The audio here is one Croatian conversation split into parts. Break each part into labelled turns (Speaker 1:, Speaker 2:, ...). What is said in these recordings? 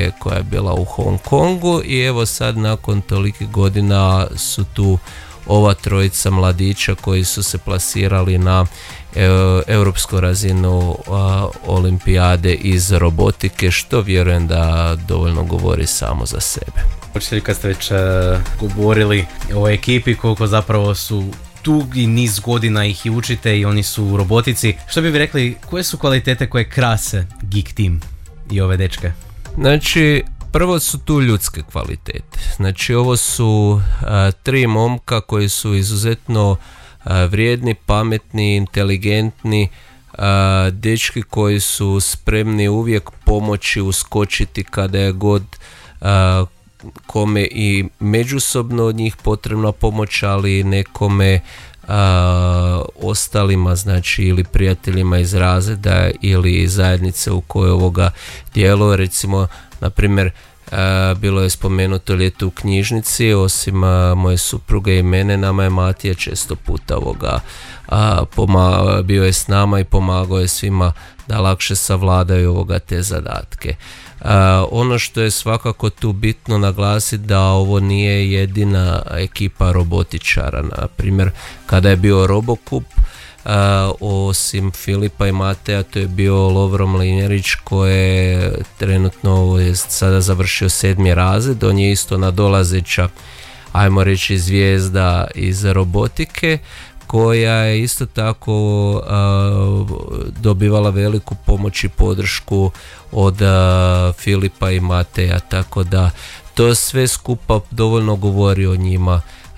Speaker 1: koja je bila u Hong Kongu i evo sad nakon tolikih godina su tu ova trojica mladića koji su se plasirali na europsku razinu olimpijade iz robotike, što vjerujem da dovoljno govori samo za sebe.
Speaker 2: Učitelji, kad ste već govorili o ekipi, koliko zapravo su dugi niz godina ih i učite i oni su u robotici, što bi rekli, koje su kvalitete koje krase Geek Team i ove dečke?
Speaker 1: Znači, prvo su tu ljudske kvalitete. Znači, ovo su tri momka koji su izuzetno vrijedni, pametni, inteligentni, dečki koji su spremni uvijek pomoći, uskočiti kada je god kome i međusobno od njih potrebna pomoć, ali nekome ostalima, znači ili prijateljima iz razreda ili zajednice u kojoj ovoga djeluje. Recimo, na primjer, bilo je spomenuto ljeto u knjižnici, osim moje supruge i mene, nama je Matija često puta bio je s nama i pomagao je svima da lakše savladaju te zadatke. Ono što je svakako tu bitno naglasiti da ovo nije jedina ekipa robotičara. Na primjer, kada je bio Robocup, osim Filipa i Mateja, to je bio Lovro Mlinjarić koji je trenutno sada završio 7. razred. On je isto nadolazeća, ajmo reći, zvijezda iz robotike, koja je isto tako dobivala veliku pomoć i podršku od Filipa i Mateja, tako da to sve skupa dovoljno govori o njima,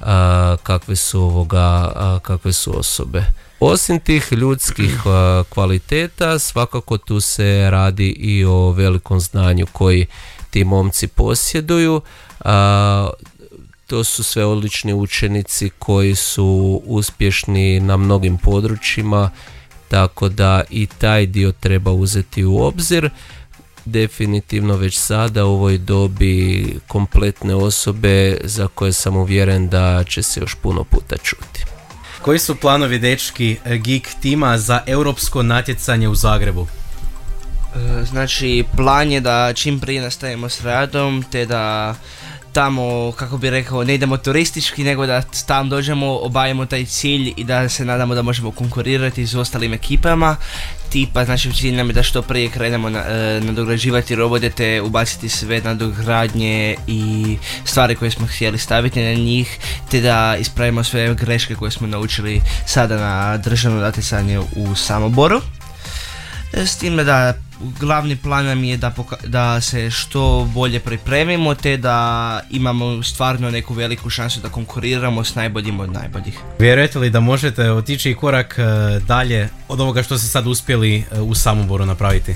Speaker 1: kakve su osobe. Osim tih ljudskih kvaliteta, svakako tu se radi i o velikom znanju koji ti momci posjeduju. To su sve odlični učenici koji su uspješni na mnogim područjima, tako da i taj dio treba uzeti u obzir. Definitivno već sada u ovoj dobi kompletne osobe za koje sam uvjeren da će se još puno puta čuti.
Speaker 2: Koji su planovi, dečki, Geek Tima za europsko natjecanje u Zagrebu?
Speaker 3: Znači, plan je da čim prije nastavimo s radom, te da tamo, kako bi rekao, ne idemo turistički, nego da tam dođemo, obavimo taj cilj i da se nadamo da možemo konkurirati s ostalim ekipama. Tipa, znači, cilj nam je da što prije krenemo nadograđivati robote te ubaciti sve nadogradnje i stvari koje smo htjeli staviti na njih, te da ispravimo sve greške koje smo naučili sada na državno natjecanje u Samoboru. S time da glavni plan nam je da se što bolje pripremimo, te da imamo stvarno neku veliku šansu da konkuriramo s najboljim od najboljih. Vjerujete
Speaker 2: li da možete otići korak dalje od ovoga što ste sad uspjeli u Samoboru napraviti?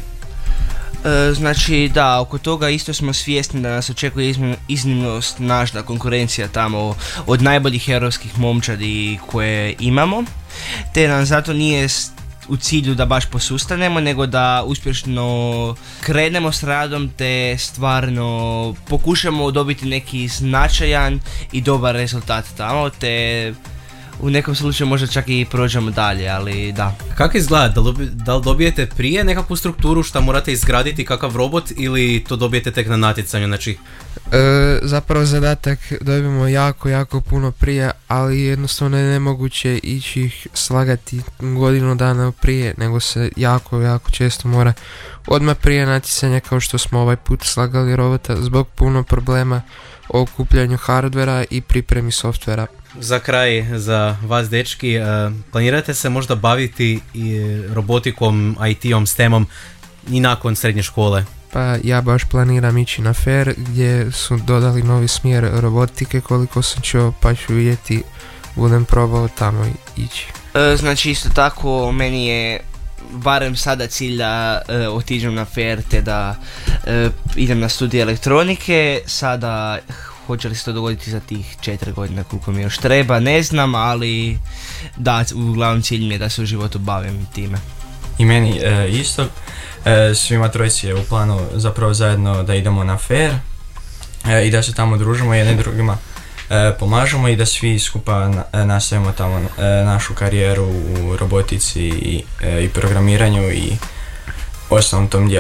Speaker 3: Znači da, oko toga isto smo svjesni da nas očekuje iznimno snažna konkurencija tamo od najboljih europskih momčadi koje imamo, te nam zato nije u cilju da baš posustanemo, nego da uspješno krenemo s radom te stvarno pokušamo dobiti neki značajan i dobar rezultat tamo, te u nekom slučaju možda čak i prođemo dalje, ali da.
Speaker 2: Kako izgleda? Da li dobijete prije nekakvu strukturu što morate izgraditi kakav robot ili to dobijete tek na natjecanju? Znači...
Speaker 4: Zapravo zadatak dobijemo jako puno prije, ali jednostavno je nemoguće ići ih slagati godinu dana prije, nego se jako često mora odmah prije natjecanja, kao što smo ovaj put slagali robota, zbog puno problema o okupljanju hardvera i pripremi softvera.
Speaker 2: Za kraj, za vas dečki, planirate se možda baviti i robotikom, IT-om, STEM-om i nakon srednje škole?
Speaker 4: Pa ja baš planiram ići na FAIR gdje su dodali novi smjer robotike, koliko sam čuo, pa ću vidjeti, budem probao tamo ići.
Speaker 3: Znači isto tako, meni je barem sada cilj da otiđem na FAIR te da idem na studij elektronike. Sada hoće li se to dogoditi za tih 4 godina koliko mi još treba, ne znam, ali da, uglavnom cilj mi je da se u životu bavim time.
Speaker 5: I meni isto, svima trojici je u planu zapravo zajedno da idemo na FAIR i da se tamo družimo, jedni drugima pomažemo i da svi skupa nastavimo tamo našu karijeru u robotici i programiranju i ostalom tom dijelu.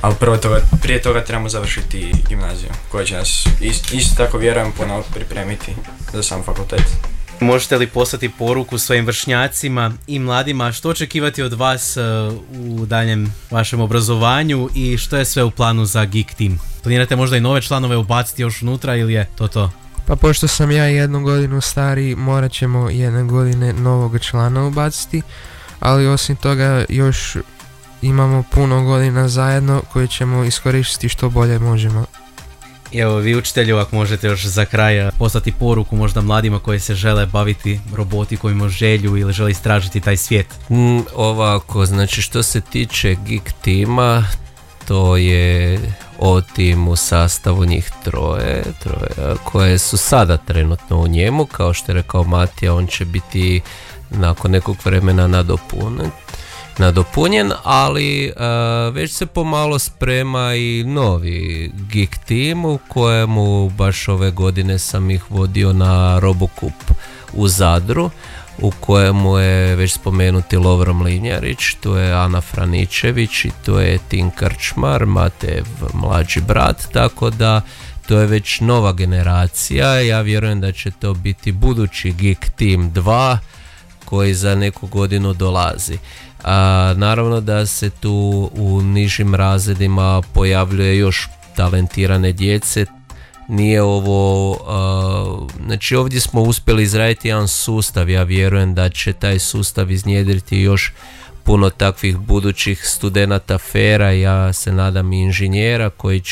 Speaker 5: ali prije toga trebamo završiti gimnaziju koja će nas isto tako vjerujem ponovno pripremiti za sam fakultet.
Speaker 2: Možete li poslati poruku svojim vršnjacima i mladima što očekivati od vas u daljem vašem obrazovanju i što je sve u planu za Geek Team? Planirate možda i nove članove ubaciti još unutra ili je to?
Speaker 4: Pa pošto sam ja 1 godinu stariji, morat ćemo 1 godine novog člana ubaciti, ali osim toga još imamo puno godina zajedno koje ćemo iskoristiti što bolje možemo.
Speaker 2: Evo, vi učitelji, ako možete još za kraj poslati poruku možda mladima koji se žele baviti robotikom, imaju želju ili žele istražiti taj svijet.
Speaker 1: Ovako, znači što se tiče Geek tima, to je o timu u sastavu njih troje koje su sada trenutno u njemu, kao što je rekao Matija, on će biti nakon nekog vremena nadopunjen, ali već se pomalo sprema i novi Geek Team u kojemu baš ove godine sam ih vodio na Robocup u Zadru, u kojemu je već spomenuti Lovro Mlinjarić, tu je Ana Franičević i tu je Tin Krčmar, Matev mlađi brat, tako da to je već nova generacija. Ja vjerujem da će to biti budući Geek Team 2 koji za neku godinu dolazi. Naravno da se tu u nižim razredima pojavljuje još talentirane djece. Nije ovo, znači ovdje smo uspjeli izraditi jedan sustav, ja vjerujem da će taj sustav iznjedriti još puno takvih budućih studenata FER-a, ja se nadam i inženjera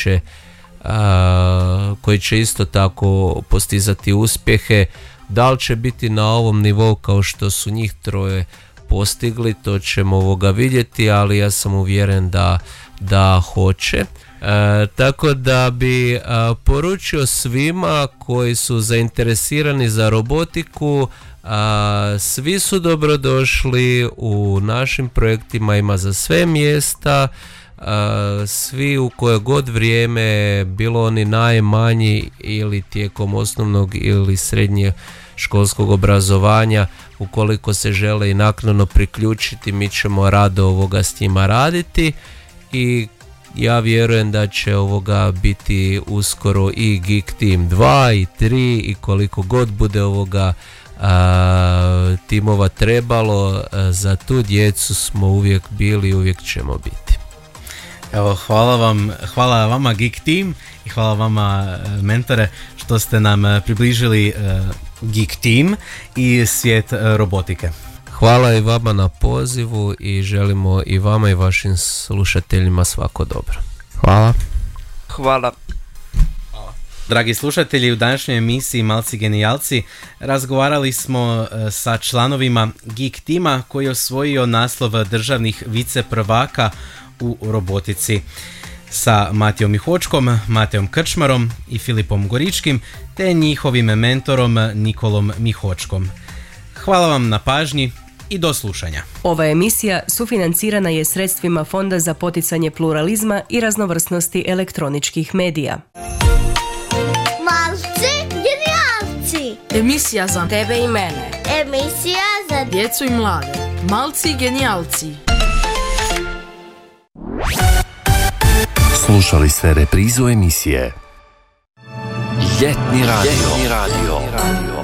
Speaker 1: koji će isto tako postizati uspjehe. Da li će biti na ovom nivou kao što su njih troje postigli, to ćemo vidjeti, ali ja sam uvjeren da hoće. Tako da bi poručio svima koji su zainteresirani za robotiku, svi su dobrodošli, u našim projektima ima za sve mjesta, svi u koje god vrijeme, bilo oni najmanji ili tijekom osnovnog ili srednje školskog obrazovanja, ukoliko se žele i naknadno priključiti, mi ćemo rado s njima raditi i ja vjerujem da će biti uskoro i Geek Team 2 i 3 i koliko god bude timova trebalo, za tu djecu smo uvijek bili i uvijek ćemo biti.
Speaker 2: Evo, hvala vama Geek Team i hvala vama mentore što ste nam približili Geek Team i svijet robotike.
Speaker 1: Hvala i vama na pozivu i želimo i vama i vašim slušateljima svako dobro.
Speaker 3: Hvala.
Speaker 2: Dragi slušatelji, u današnjoj emisiji Malci genijalci razgovarali smo sa članovima Geek Teama koji je osvojio naslov državnih viceprvaka u robotici, sa Matijom Mihočkom, Matejom Krčmarom i Filipom Goričkim te njihovim mentorom Nikolom Mihočkom. Hvala vam na pažnji i do slušanja.
Speaker 6: Ova emisija sufinancirana je sredstvima Fonda za poticanje pluralizma i raznovrsnosti elektroničkih medija.
Speaker 7: Malci genijalci.
Speaker 8: Emisija za tebe i mene.
Speaker 7: Emisija za
Speaker 8: djecu i mlade. Malci genijalci.
Speaker 9: Slušali ste reprizu emisije Ljetni radio.